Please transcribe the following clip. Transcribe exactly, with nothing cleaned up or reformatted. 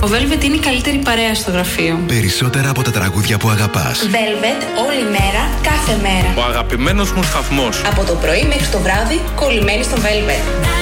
Ο Velvet είναι η καλύτερη παρέα στο γραφείο. Περισσότερα από τα τραγούδια που αγαπάς. Velvet, όλη μέρα, κάθε μέρα. Ο αγαπημένος μου σταθμός. Από το πρωί μέχρι το βράδυ, κολλημένοι στο Velvet.